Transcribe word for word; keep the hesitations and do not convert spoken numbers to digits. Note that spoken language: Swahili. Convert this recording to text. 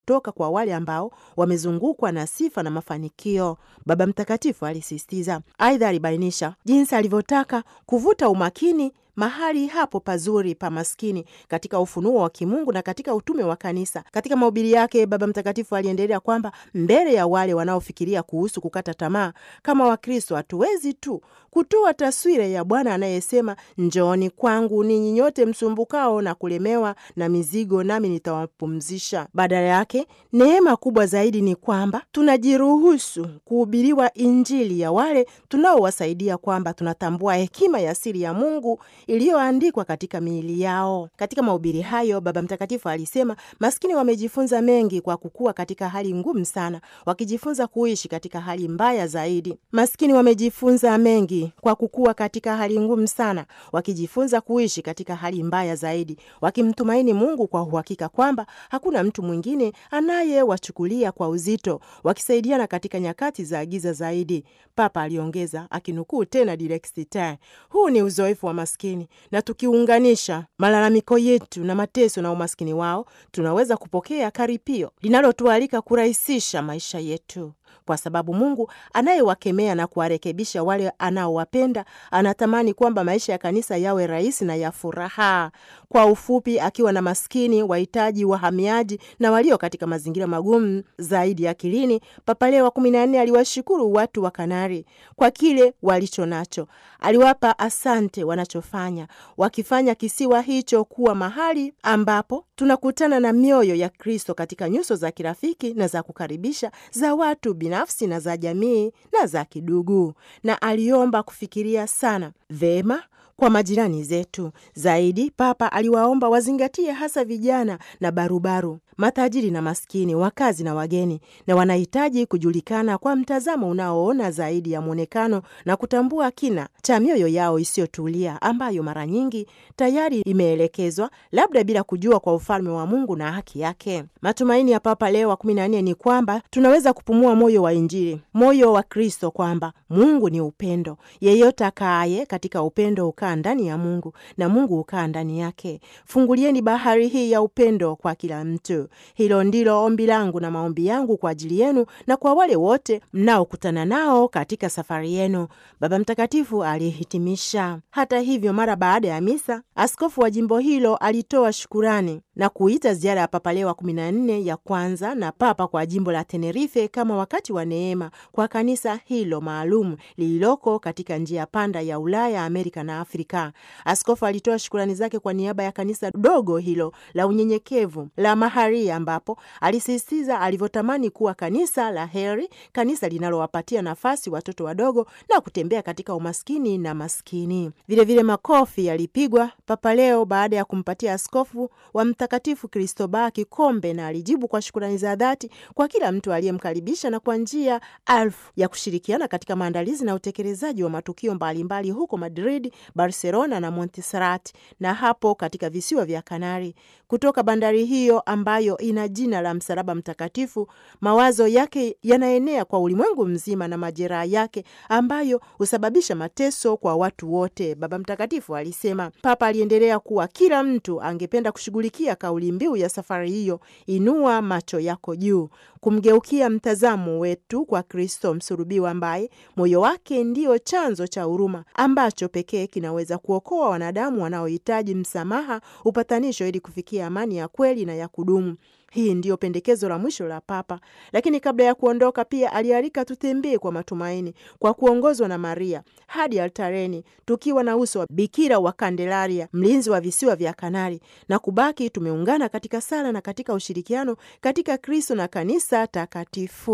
kutoka kwa wale ambao wamezungukwa na sifa na mafanikio, Baba Mtakatifu alisisitiza. Aidha, alibainisha jinsi alivyotaka kuvuta umakini mahali hapo pazuri pa maskini katika ufunuo wa kimungu na katika utume wa kanisa. Katika mahubiri yake, Baba Mtakatifu aliendelea kwamba mbele ya wale wanaofikiria kuhusu kukata tamaa, kama Wakristo hatuwezi tu kutoa taswira ya Bwana anayesema, njooni kwangu ninyi nyote msumbukao na kulemewa na mizigo, nami nitawapumzisha. Badala yake, neema kubwa zaidi ni kwamba tunajiruhusu kuhubiriwa Injili ya wale tunaowasaidia, kwamba tunatambua hekima ya siri ya Mungu iliyoandikwa katika miili yao. Katika mahubiri hayo, Baba Mtakatifu alisema maskini wamejifunza mengi kwa kukua katika hali ngumu sana, wakijifunza kuishi katika hali mbaya zaidi. Maskini wamejifunza mengi kwa kukua katika hali ngumu sana, wakijifunza kuishi katika hali mbaya zaidi, wakimtumaini Mungu kwa uhakika kwamba hakuna mtu mwingine anayewachukulia kwa uzito, wakisaidiana katika nyakati za giza zaidi. Papa aliongeza akinukuu tena Dilexiter, huu ni uzoefu wa maskini, na tukiunganisha malalamiko yetu na mateso na umaskini wao, tunaweza kupokea karipio linalotualika kurahisisha maisha yetu. Kwa sababu Mungu anayewakemea na kuwarekebisha wale anaowapenda, anatamani kwamba maisha ya kanisa yawe rahisi na ya furaha. Kwa ufupi, akiwa na maskini, wahitaji, wahamiaji na walio katika mazingira magumu zaidi akilini, Papa Leo wa kumi na nne aliwashukuru watu wa Kanari kwa kile walicho nacho. Aliwapa asante wanachofanya, wakifanya kisiwa hicho kuwa mahali ambapo tunakutana na mioyo ya Kristo katika nyuso za kirafiki na za kukaribisha za watu binafsi na za jamii na za kidugu. Na aliomba kufikiria sana vema kwa majirani zetu. Zaidi, Papa aliwaomba wazingatie hasa vijana na barubaru, matajiri na maskini, wakazi na wageni, na wanahitaji kujulikana kwa mtazamo unaoona zaidi ya mwonekano na kutambua kina cha mioyo yao isiyotulia, ambayo mara nyingi tayari imeelekezwa labda bila kujua kwa ufalme wa Mungu na haki yake. Matumaini ya Papa Leo wa kumi na nne ni kwamba tunaweza kupumua moyo wa Injili, moyo wa Kristo, kwamba Mungu ni upendo. Yeyote akaaye katika upendo ukaa ndani ya Mungu na Mungu ukaa ndani yake. Fungulieni bahari hii ya upendo kwa kila mtu. Hilo ndilo ombi langu na maombi yangu kwa ajili yenu na kwa wale wote mnaokutana nao katika safari yenu, Baba Mtakatifu alihitimisha. Hata hivyo, mara baada ya misa, askofu wa jimbo hilo alitoa shukurani na kuita ziara ya Papa Leo wa kumi na nne ya kwanza na Papa kwa jimbo la Tenerife kama wakati wa neema kwa kanisa hilo maalum lililoko katika njia panda ya Ulaya, Amerika na Afrika. Askofu alitoa shukurani zake kwa niaba ya kanisa dogo hilo la unyenyekevu la Maharia, ambapo alisisitiza alivyotamani kuwa kanisa la heri, kanisa linalowapatia nafasi watoto wadogo na kutembea katika umaskini na maskini. Vile vile makofi yalipigwa Papa Leo baada ya kumpatia askofu wa Mtakatifu Cristobal kikombe, na alijibu kwa shukurani za dhati kwa kila mtu aliyemkaribisha na kwa njia alfu ya kushirikiana katika maandalizi na utekelezaji wa matukio mbalimbali mbali huko Madrid, Barcelona na Montserrat, na hapo katika visiwa vya Kanari. Kutoka bandari hiyo ambayo ina jina la Msalaba Mtakatifu, mawazo yake yanaenea kwa ulimwengu mzima na majeraha yake ambayo husababisha mateso kwa watu wote, Baba Mtakatifu alisema. Papa aliendelea kuwa kila mtu angependa kushughulikia kauli mbiu ya safari hiyo, inua macho yako juu, kumgeukia mtazamo wetu kwa Kristo msulubiwa, ambaye moyo wake ndio chanzo cha huruma ambacho pekee kinaweza kuokoa wanadamu wanaohitaji msamaha, upatanisho, ili kufikia amani ya kweli na ya kudumu. Hii ndiyo pendekezo la mwisho la Papa. Lakini kabla ya kuondoka, pia alialika tutembee kwa matumaini kwa kuongozwa na Maria hadi altareni, tukiwa na uso wa Bikira wa Kandelaria, mlinzi wa visiwa vya Kanari, na kubaki tumeungana katika sala na katika ushirikiano katika Kristo na kanisa takatifu.